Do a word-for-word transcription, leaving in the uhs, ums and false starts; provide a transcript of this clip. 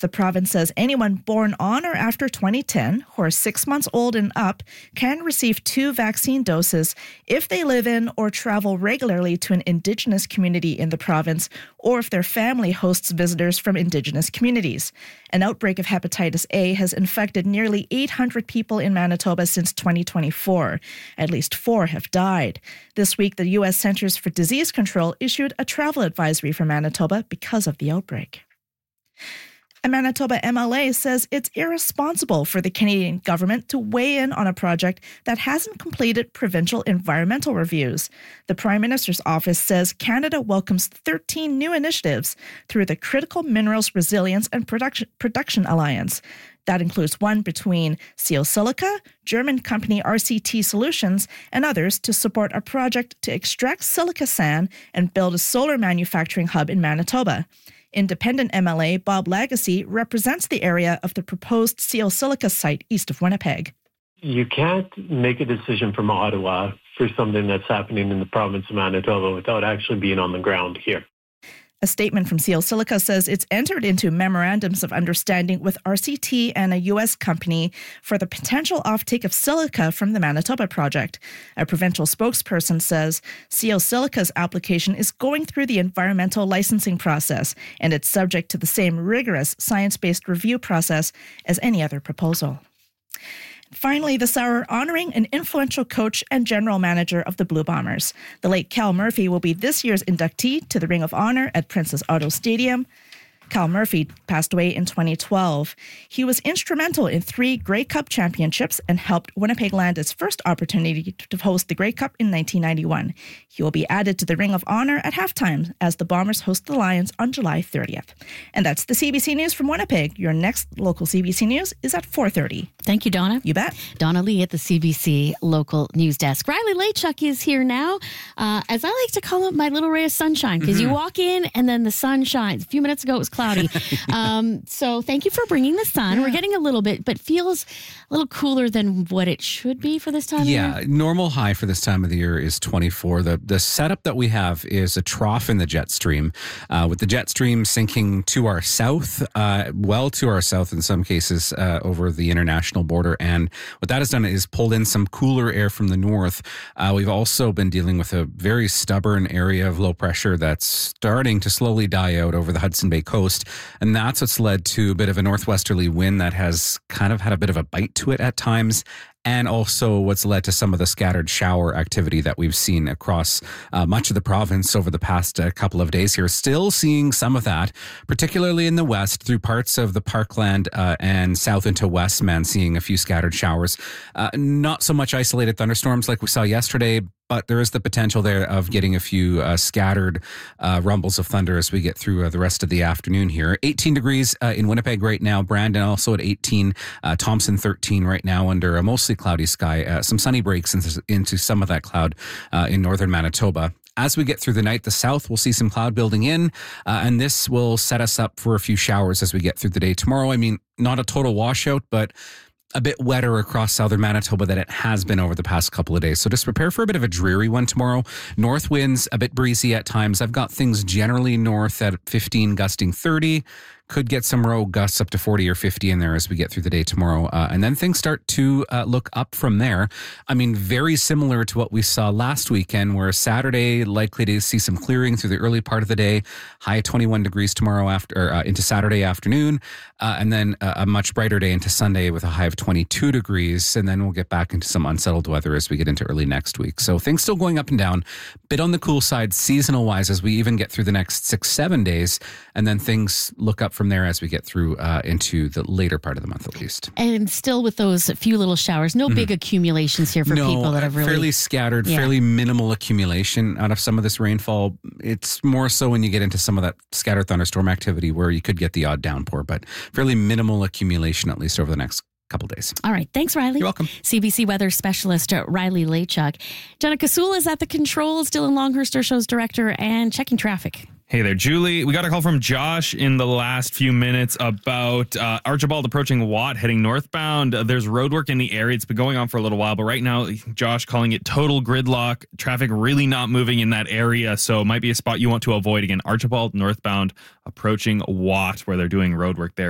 The province says anyone born on or after twenty ten who are six months old and up can receive two vaccine doses if they live in or travel regularly to an Indigenous community in the province, or if their family hosts visitors from Indigenous communities. An outbreak of hepatitis A has infected nearly eight hundred people in Manitoba since twenty twenty-four. At least four have died. This week, the U S Centers for Disease Control issued a travel advisory for Manitoba because of the outbreak. A Manitoba M L A says it's irresponsible for the Canadian government to weigh in on a project that hasn't completed provincial environmental reviews. The Prime Minister's office says Canada welcomes thirteen new initiatives through the Critical Minerals Resilience and Production, Production Alliance. That includes one between Ceosilica, German company R C T Solutions, and others to support a project to extract silica sand and build a solar manufacturing hub in Manitoba. Independent M L A Bob Lagacy represents the area of the proposed Ceosilica site east of Winnipeg. You can't make a decision from Ottawa for something that's happening in the province of Manitoba without actually being on the ground here. A statement from Ceosilica says it's entered into memorandums of understanding with R C T and a U S company for the potential offtake of silica from the Manitoba project. A provincial spokesperson says Ceosilica's application is going through the environmental licensing process, and it's subject to the same rigorous science-based review process as any other proposal. Finally, this hour, honoring an influential coach and general manager of the Blue Bombers. The late Cal Murphy will be this year's inductee to the Ring of Honor at Princess Auto Stadium. Cal Murphy passed away in twenty twelve. He was instrumental in three Grey Cup championships and helped Winnipeg land its first opportunity to host the Grey Cup in nineteen ninety-one. He will be added to the Ring of Honor at halftime as the Bombers host the Lions on July thirtieth. And that's the C B C News from Winnipeg. Your next local C B C News is at four thirty. Thank you, Donna. You bet. Donna Lee at the C B C local news desk. Riley Laychuk is here now. Uh, as I like to call it, my little ray of sunshine, because mm-hmm. you walk in and then the sun shines. A few minutes ago, it was cloudy. um, so thank you for bringing the sun. Yeah. We're getting a little bit, but feels a little cooler than what it should be for this time yeah, of year. Yeah, normal high for this time of the year is twenty-four. The the setup that we have is a trough in the jet stream, uh, with the jet stream sinking to our south, uh, well to our south in some cases, uh, over the international border. And what that has done is pulled in some cooler air from the north. Uh, we've also been dealing with a very stubborn area of low pressure that's starting to slowly die out over the Hudson Bay coast. And that's what's led to a bit of a northwesterly wind that has kind of had a bit of a bite to it at times. And also what's led to some of the scattered shower activity that we've seen across uh, much of the province over the past uh, couple of days here. Still seeing some of that, particularly in the west through parts of the Parkland uh, and south into Westman, seeing a few scattered showers. Uh, not so much isolated thunderstorms like we saw yesterday, but there is the potential there of getting a few uh, scattered uh, rumbles of thunder as we get through uh, the rest of the afternoon here. eighteen degrees uh, in Winnipeg right now. Brandon also at eighteen. Uh, Thompson thirteen right now under a mostly cloudy sky. Uh, some sunny breaks into, into some of that cloud uh, in northern Manitoba. As we get through the night, the south will see some cloud building in, uh, and this will set us up for a few showers as we get through the day tomorrow. I mean, not a total washout, but a bit wetter across southern Manitoba than it has been over the past couple of days. So just prepare for a bit of a dreary one tomorrow. North winds, a bit breezy at times. I've got things generally north at fifteen, gusting thirty. Could get some rogue gusts up to forty or fifty in there as we get through the day tomorrow. Uh, and then things start to uh, look up from there. I mean, very similar to what we saw last weekend, where Saturday likely to see some clearing through the early part of the day. High twenty-one degrees tomorrow after uh, into Saturday afternoon. Uh, and then uh, a much brighter day into Sunday with a high of twenty-two degrees. And then we'll get back into some unsettled weather as we get into early next week. So things still going up and down. Bit on the cool side seasonal wise as we even get through the next six, seven days. And then things look up from there as we get through uh, into the later part of the month, at least. And still with those few little showers, no mm-hmm. big accumulations here for no, people that have really... fairly scattered, yeah. fairly minimal accumulation out of some of this rainfall. It's more so when you get into some of that scattered thunderstorm activity where you could get the odd downpour, but fairly minimal accumulation, at least over the next couple days. All right. Thanks, Riley. You're welcome. C B C weather specialist uh, Riley Laychuk. Jenna Kasula is at the controls, Dylan Longhurst, our show's director, and checking traffic. Hey there, Julie. We got a call from Josh in the last few minutes about uh, Archibald approaching Watt heading northbound. Uh, there's road work in the area. It's been going on for a little while, but right now, Josh calling it total gridlock. Traffic really not moving in that area, so it might be a spot you want to avoid. Again, Archibald northbound approaching Watt, where they're doing road work there.